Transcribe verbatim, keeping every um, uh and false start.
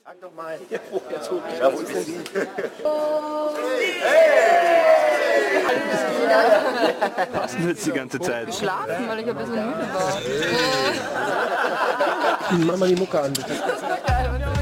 Frag doch mal. Ja, wo sind Sie? Was denn jetzt die ganze Zeit? Geschlafen, weil ich ein bisschen müde war. Mach mal die Mucke an, bitte.